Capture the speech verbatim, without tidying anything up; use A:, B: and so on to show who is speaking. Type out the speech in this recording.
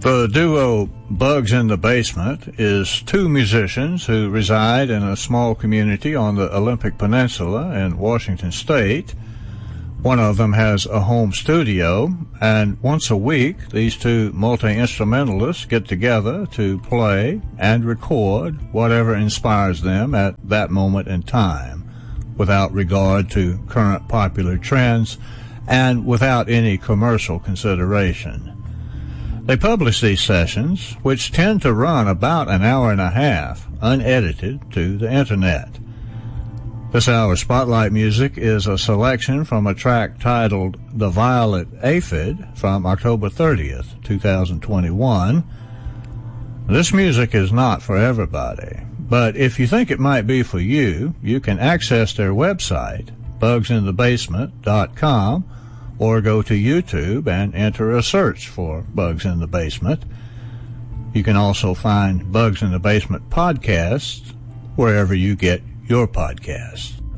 A: The duo Bugs in the Basement is two musicians who reside in a small community on the Olympic Peninsula in Washington State. One of them has a home studio, and once a week, these two multi-instrumentalists get together to play and record whatever inspires them at that moment in time, without regard to current popular trends and without any commercial consideration. They publish these sessions, which tend to run about an hour and a half, unedited, to the Internet. This hour's Spotlight music is a selection from a track titled The Violet Aphid from October thirtieth, twenty twenty-one. This music is not for everybody, but if you think it might be for you, you can access their website, bugs in the basement dot com, or go to YouTube and enter a search for Bugs in the Basement. You can also find Bugs in the Basement podcasts wherever you get your podcasts.